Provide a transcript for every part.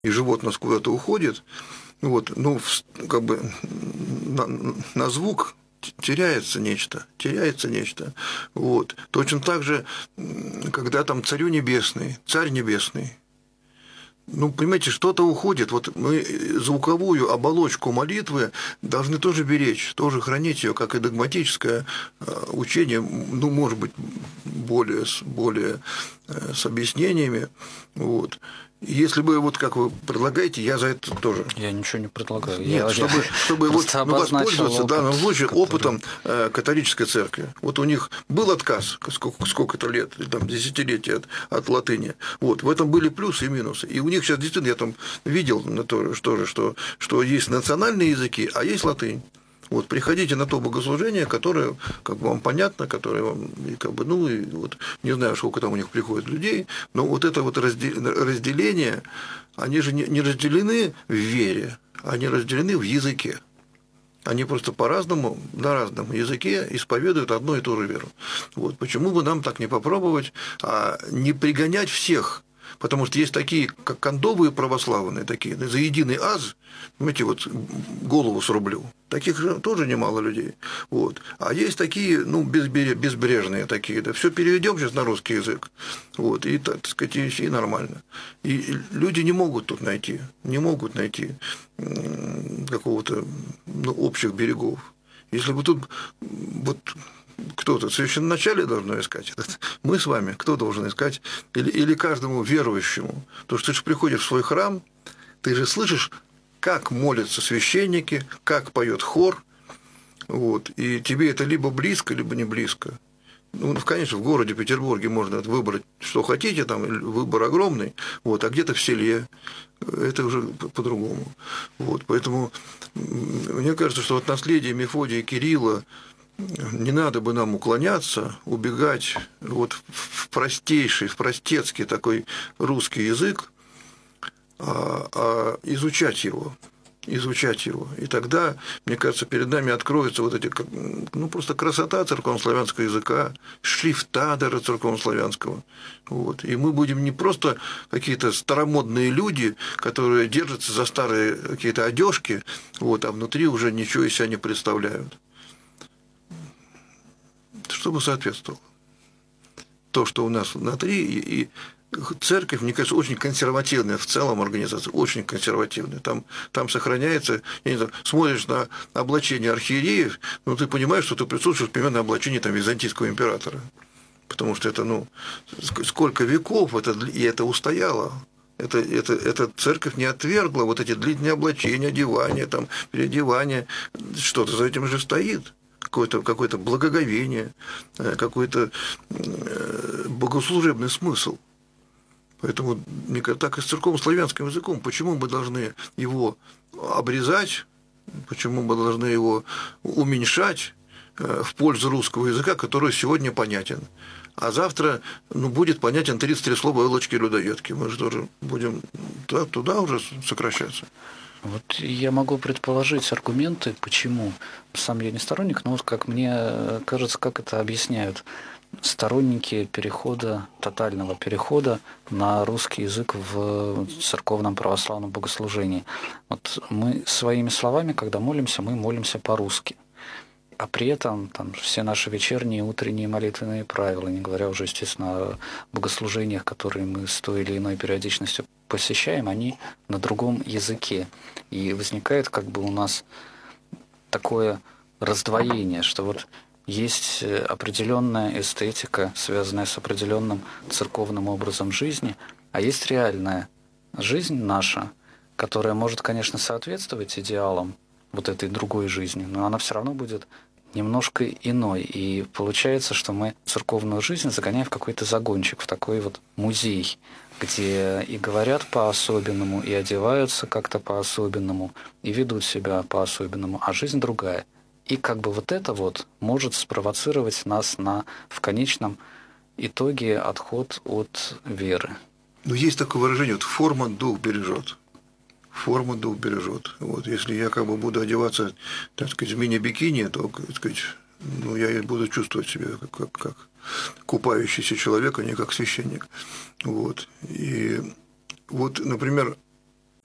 и живот у нас куда-то уходит, вот, ну, как бы на звук теряется нечто. Вот. Точно так же, когда там царь небесный, ну, понимаете, что-то уходит. Вот мы звуковую оболочку молитвы должны тоже беречь, тоже хранить ее, как и догматическое учение, ну, может быть, более с объяснениями. Вот. Если бы, вот как вы предлагаете, я за это тоже. Я ничего не предлагаю. Нет, чтобы вот, воспользоваться в данном случае опытом католической церкви. Вот у них был отказ сколько-то лет, там, десятилетия от латыни. Вот, в этом были плюсы и минусы. И у них сейчас действительно, я там видел что есть национальные языки, а есть латынь. Вот, приходите на то богослужение, которое, как бы, вам понятно, которое вам, как бы, ну, и вот, не знаю, сколько там у них приходит людей, но вот это вот разделение, они же не разделены в вере, они разделены в языке. Они просто по-разному, на разном языке исповедуют одну и ту же веру. Вот, почему бы нам так не попробовать, не пригонять всех? Потому что есть такие, как кондовые православные, такие, за единый аз, понимаете, вот голову срублю. Таких же тоже немало людей. Вот. А есть такие, ну, безбрежные такие, да, все переведем сейчас на русский язык. Вот, и, так сказать, и нормально. И люди не могут тут найти какого-то, ну, общих берегов. Если бы тут вот кто-то в священноначале должно искать, мы с вами, кто должен искать, или каждому верующему. Потому что ты же приходишь в свой храм, ты же слышишь, как молятся священники, как поет хор, вот, и тебе это либо близко, либо не близко. Ну, конечно, в городе Петербурге можно выбрать, что хотите, там выбор огромный, вот, а где-то в селе это уже по-другому. Вот, поэтому мне кажется, что от наследия Мефодия и Кирилла не надо бы нам уклоняться, убегать вот в простецкий такой русский язык, а изучать его. И тогда, мне кажется, перед нами откроются вот эти, ну, просто красота церковнославянского языка, шрифта даже церковнославянского. Вот. И мы будем не просто какие-то старомодные люди, которые держатся за старые какие-то одежки, вот, а внутри уже ничего из себя не представляют. Чтобы соответствовало. То, что у нас внутри, и церковь, мне кажется, очень консервативная в целом организация, очень консервативная. Там сохраняется, я не знаю, смотришь на облачение архиереев, ну, ты понимаешь, что ты присутствуешь примерно на облачении там византийского императора. Потому что это, ну, сколько веков и это устояло. Эта церковь не отвергла вот эти длительные облачения, одевания, там, переодевания. Что-то за этим же стоит. Какое-то благоговение, какой-то богослужебный смысл. Поэтому, мне кажется, так и с церковнославянским языком. Почему мы должны его обрезать, почему мы должны его уменьшать в пользу русского языка, который сегодня понятен, а завтра, ну, будет понятен 33 слова элочки-людоедки. Мы же тоже будем туда уже сокращаться. Вот я могу предположить аргументы, почему. Сам я не сторонник, но вот как мне кажется, как это объясняют сторонники тотального перехода на русский язык в церковном православном богослужении. Вот мы своими словами, когда молимся, мы молимся по-русски. А при этом там все наши вечерние, утренние молитвенные правила, не говоря уже, естественно, о богослужениях, которые мы с той или иной периодичностью посещаем, они на другом языке. И возникает как бы у нас такое раздвоение, что вот есть определенная эстетика, связанная с определенным церковным образом жизни, а есть реальная жизнь наша, которая может, конечно, соответствовать идеалам вот этой другой жизни, но она все равно будет немножко иной. И получается, что мы церковную жизнь загоняем в какой-то загончик, в такой вот музей, где и говорят по-особенному, и одеваются как-то по-особенному, и ведут себя по-особенному, а жизнь другая. И как бы вот это вот может спровоцировать нас на, в конечном итоге, отход от веры. Но есть такое выражение, вот форма дух бережет. Форма дух бережет. Вот, если я как бы буду одеваться, так сказать, в мини-бикини, то, так сказать, ну, я буду чувствовать себя как купающийся человек, а не как священник. Вот. И вот, например,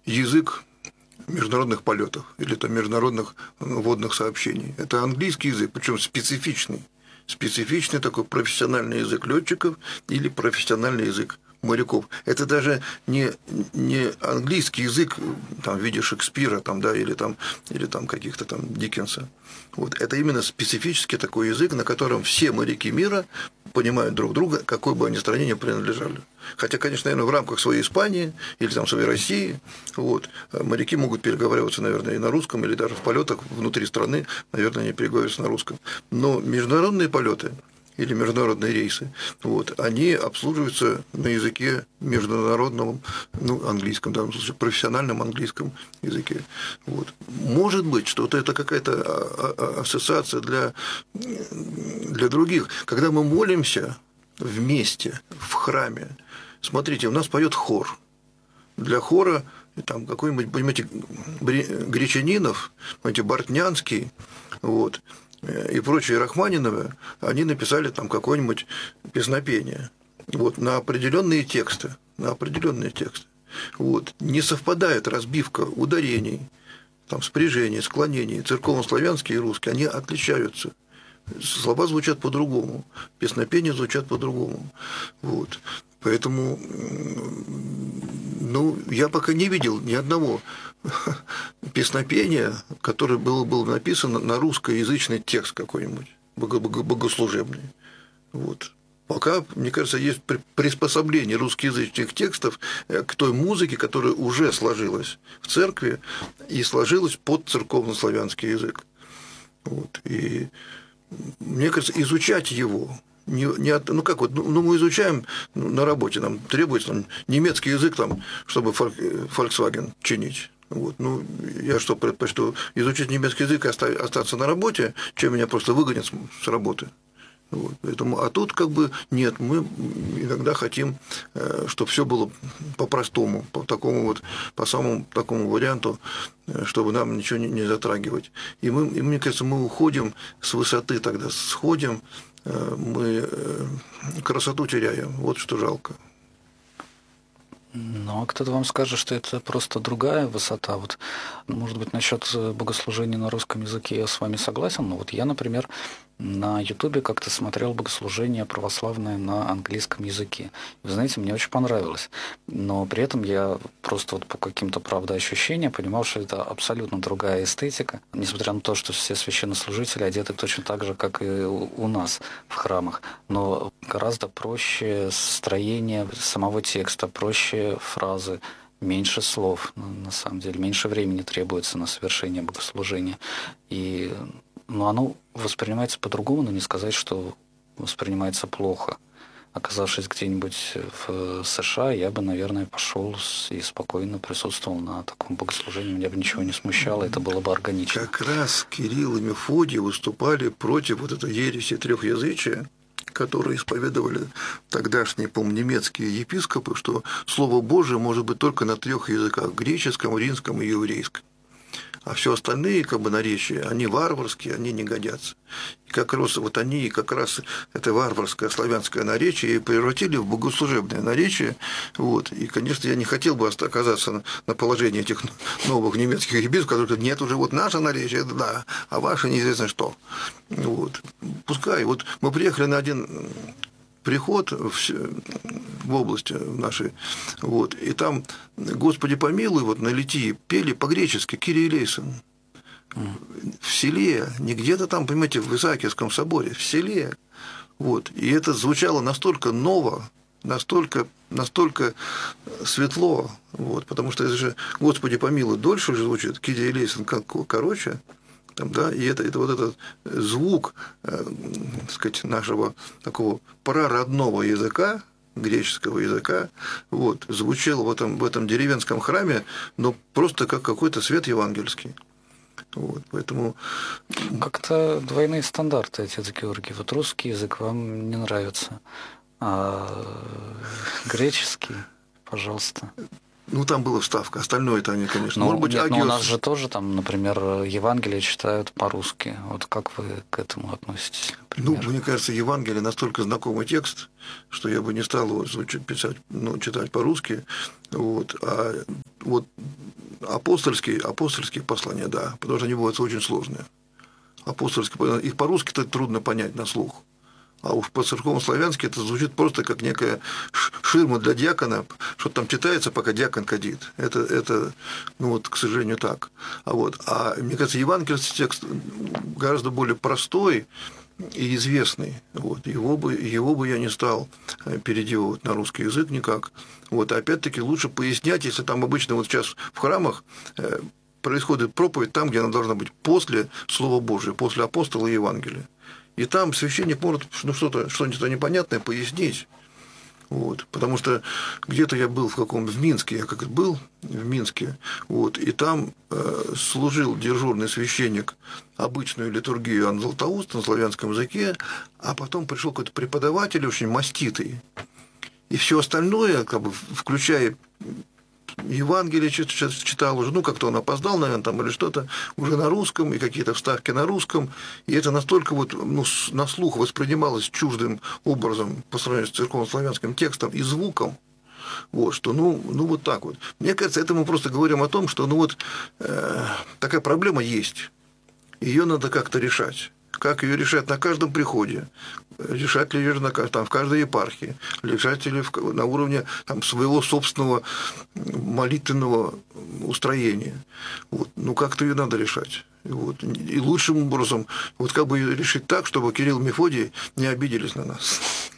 язык международных полетов или там международных водных сообщений. Это английский язык, причем специфичный. Специфичный такой профессиональный язык летчиков или профессиональный язык моряков. Это даже не английский язык там, в виде Шекспира там, да, или там каких-то там Диккенса. Вот. Это именно специфический такой язык, на котором все моряки мира понимают друг друга, какой бы они стране ни принадлежали. Хотя, конечно, наверное, в рамках своей Испании или там, своей России вот, моряки могут переговариваться, наверное, и на русском, или даже в полетах внутри страны, наверное, они переговариваются на русском. Но международные полеты или международные рейсы, вот, они обслуживаются на языке международном, ну, английском, в данном случае, профессиональном английском языке. Вот. Может быть, что это какая-то ассоциация для других. Когда мы молимся вместе в храме, смотрите, у нас поет хор. Для хора там какой-нибудь, понимаете, Гречанинов, понимаете, Бортнянский, вот, и прочие Рахманиновы, они написали там какое-нибудь песнопение вот, на определенные тексты. Вот. Не совпадает разбивка ударений, там, спряжений, склонений, церковно-славянские и русские, они отличаются. Слова звучат по-другому, песнопения звучат по-другому. Вот. Поэтому, ну, я пока не видел ни одного песнопения, которое было написано на русскоязычный текст какой-нибудь, богослужебный. Вот. Пока, мне кажется, есть приспособление русскоязычных текстов к той музыке, которая уже сложилась в церкви и сложилась под церковно-славянский язык. Вот. И мне кажется, изучать его мы изучаем на работе, нам требуется там, немецкий язык, там, чтобы Volkswagen чинить. Вот. Ну, я что предпочту изучить немецкий язык и остаться на работе, чем меня просто выгонят с работы. Вот. Поэтому, а тут как бы нет, мы иногда хотим, чтобы все было по-простому, по самому такому варианту, чтобы нам ничего не затрагивать. И мне кажется, мы уходим с высоты тогда, сходим, мы красоту теряем. Вот что жалко. Ну, а кто-то вам скажет, что это просто другая высота. Вот, может быть, насчет богослужения на русском языке я с вами согласен, но вот я, например, на Ютубе как-то смотрел богослужение православное на английском языке. Вы знаете, мне очень понравилось. Но при этом я просто вот по каким-то, правда, ощущениям понимал, что это абсолютно другая эстетика, несмотря на то, что все священнослужители одеты точно так же, как и у нас в храмах. Но гораздо проще строение самого текста, проще фразы, меньше слов, на самом деле, меньше времени требуется на совершение богослужения. И оно воспринимается по-другому, но не сказать, что воспринимается плохо. Оказавшись где-нибудь в США, я бы, наверное, пошел и спокойно присутствовал на таком богослужении. Меня бы ничего не смущало, это было бы органично. Как раз Кирилл и Мефодий выступали против вот этой ереси трехязычия, которые исповедовали тогдашние, по-моему, немецкие епископы, что Слово Божие может быть только на 3 языках – греческом, римском и еврейском. А все остальные как бы наречия, они варварские, они не годятся. И как раз вот они как раз это варварское славянское наречие и превратили в богослужебное наречие. Вот. И, конечно, я не хотел бы оказаться на положении этих новых немецких епископов, которые говорят, нет, уже вот наше наречие, это да, а ваше неизвестно что. Вот. Пускай. Вот мы приехали на один приход в области нашей, вот, и там «Господи помилуй», вот на литии пели по-гречески «Кирий элейсон». В селе, не где-то там, понимаете, в Исаакиевском соборе, в селе. Вот. И это звучало настолько ново, настолько светло, вот, потому что это же «Господи помилуй» дольше уже звучит, «Кирий элейсон» короче. Там, да, и это вот этот звук, так сказать, нашего такого прародного языка, греческого языка, вот, звучал в этом деревенском храме, но просто как какой-то свет евангельский. Вот, поэтому... Как-то двойные стандарты, отец Георгий. Вот русский язык вам не нравится, а греческий, пожалуйста. Ну, там была вставка, остальное-то они, конечно. Ну, может быть, нет, но у нас же тоже там, например, Евангелие читают по-русски. Вот как вы к этому относитесь? Например? Ну, мне кажется, Евангелие настолько знакомый текст, что я бы не стал его читать по-русски. Вот. А вот апостольские послания, да, потому что они бывают очень сложные. Апостольские, их по-русски-то трудно понять на слух. А уж по-церковно-славянски это звучит просто как некая ширма для диакона, что там читается, пока диакон кадит. Это ну вот, к сожалению, так. А мне кажется, евангельский текст гораздо более простой и известный. Его бы я не стал переделывать на русский язык никак. А опять-таки лучше пояснять, если там обычно вот сейчас в храмах происходит проповедь там, где она должна быть после Слова Божия, после апостола и Евангелия. И там священник может что-нибудь непонятное пояснить. Потому что где-то я был в Минске, я как был в Минске, и там служил дежурный священник обычную литургию Иоанн Златоуст на славянском языке, а потом пришел какой-то преподаватель очень маститый. И все остальное, включая Евангелие читал уже, как-то он опоздал, наверное, там или что-то, уже на русском, и какие-то вставки на русском, и это настолько на слух воспринималось чуждым образом по сравнению с церковно-славянским текстом и звуком, что, вот так вот. Мне кажется, это мы просто говорим о том, что, такая проблема есть, ее надо как-то решать. Как ее решать на каждом приходе, решать ли ее в каждой епархии, решать ли на уровне своего собственного молитвенного устроения. Как-то ее надо решать. И лучшим образом, как бы ее решить так, чтобы Кирилл и Мефодий не обиделись на нас.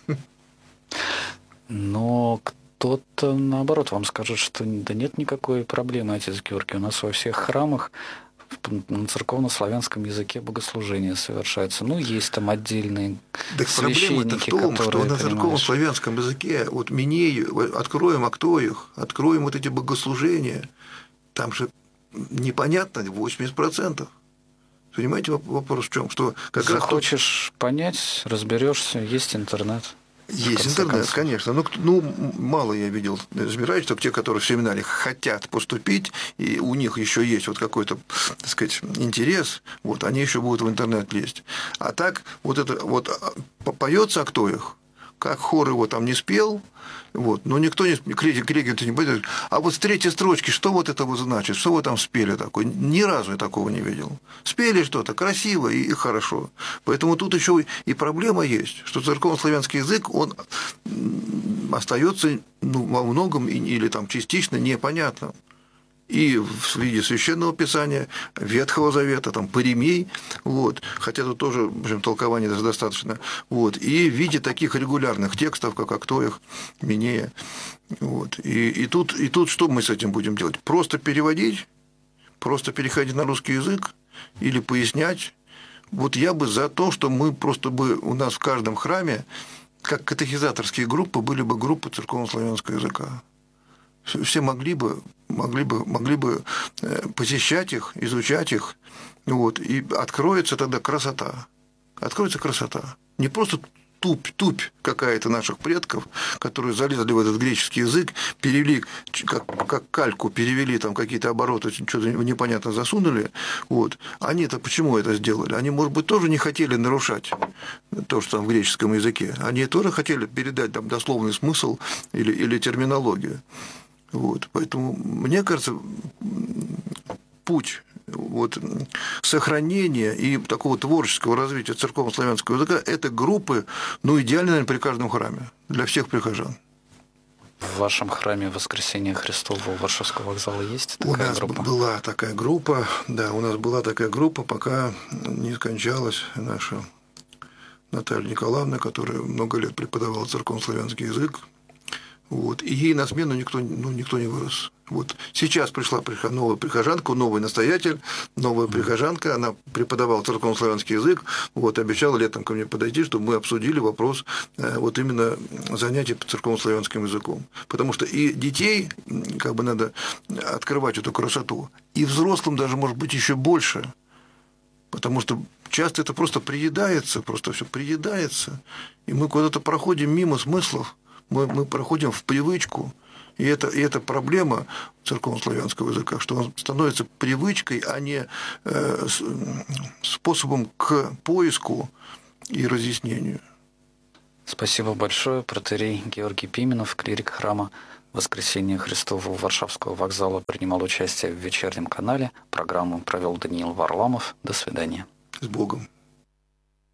Но кто-то, наоборот, вам скажет, что да нет никакой проблемы, отец Георгий. У нас во всех храмах на церковно-славянском языке богослужения совершаются. Есть там отдельные священники, проблема-то в том, что на понимаешь, церковно-славянском языке, Минею, откроем Актоих, откроем эти богослужения, там же непонятно 80%. Понимаете, вопрос в чем? Что как захочешь понять, разберешься, есть интернет. Есть интернет, конечно. Мало я видел избирателей, те, которые в семинаре хотят поступить, и у них еще есть какой-то, так сказать, интерес, они еще будут в интернет лезть. А так, поется Актоих, как хор его там не спел, но никто не крикнет не будет. А с третьей строчки, что это значит, что вы там спели такое? Ни разу я такого не видел. Спели что-то красиво и хорошо. Поэтому тут еще и проблема есть, что церковно-славянский язык, он остается во многом или частично непонятным. И в виде священного писания, Ветхого Завета, Паримей, хотя тут тоже, в общем, толкования достаточно, и в виде таких регулярных текстов, как Актоих, Минея. И тут что мы с этим будем делать? Просто переводить, просто переходить на русский язык или пояснять? Я бы за то, что мы просто бы у нас в каждом храме, как катехизаторские группы, были бы группы церковно-славянского языка. Все могли бы посещать их, изучать их, и откроется тогда красота. Откроется красота. Не просто тупь какая-то наших предков, которые залезли в этот греческий язык, перевели, как кальку, перевели какие-то обороты, что-то непонятно засунули. Они-то почему это сделали? Они, может быть, тоже не хотели нарушать то, что там в греческом языке. Они тоже хотели передать дословный смысл или терминологию. Поэтому, мне кажется, путь сохранения и такого творческого развития церковно-славянского языка – это группы, идеально, наверное, при каждом храме, для всех прихожан. В вашем храме Воскресения Христова у Варшавского вокзала есть такая группа? У нас была такая группа, да, пока не скончалась наша Наталья Николаевна, которая много лет преподавала церковно-славянский язык. И ей на смену никто не вырос. Сейчас пришла новая прихожанка, новый настоятель, новая прихожанка, она преподавала церковно-славянский язык, обещала летом ко мне подойти, чтобы мы обсудили вопрос именно занятий по церковно-славянским языком. Потому что и детей надо открывать эту красоту, и взрослым даже, может быть, еще больше. Потому что часто это просто приедается, все приедается, и мы куда-то проходим мимо смыслов. Мы проходим в привычку, и это проблема церковно-славянского языка, что он становится привычкой, а не способом к поиску и разъяснению. Спасибо большое, протоиерей Георгий Пименов, клирик храма Воскресения Христова у Варшавского вокзала принимал участие в вечернем канале. Программу провел Даниил Варламов. До свидания. С Богом.